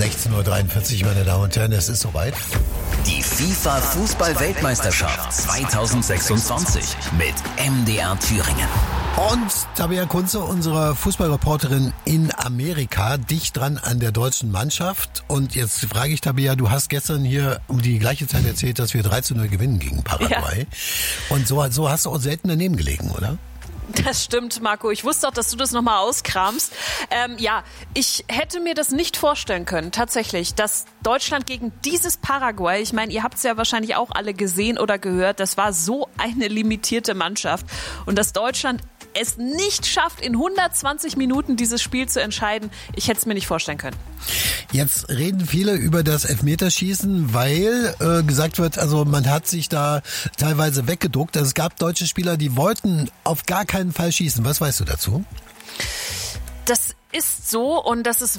16:43 Uhr, meine Damen und Herren, es ist soweit. Die FIFA-Fußball-Weltmeisterschaft 2026 mit MDR Thüringen. Und Tabea Kunze, unsere Fußballreporterin in Amerika, dicht dran an der deutschen Mannschaft. Und jetzt frage ich Tabea, du hast gestern hier um die gleiche Zeit erzählt, dass wir 3:0 gewinnen gegen Paraguay. Ja. Und so hast du auch selten daneben gelegen, oder? Das stimmt, Marco. Ich wusste auch, dass du das nochmal auskramst. Ich hätte mir das nicht vorstellen können, tatsächlich, dass Deutschland gegen dieses Paraguay, ich meine, ihr habt es ja wahrscheinlich auch alle gesehen oder gehört, das war so eine limitierte Mannschaft. Und dass Deutschland es nicht schafft, in 120 Minuten dieses Spiel zu entscheiden, ich hätte es mir nicht vorstellen können. Jetzt reden viele über das Elfmeterschießen, weil gesagt wird, also man hat sich da teilweise weggeduckt. Also es gab deutsche Spieler, die wollten auf gar keinen Fall schießen. Was weißt du dazu? Das ist so und das ist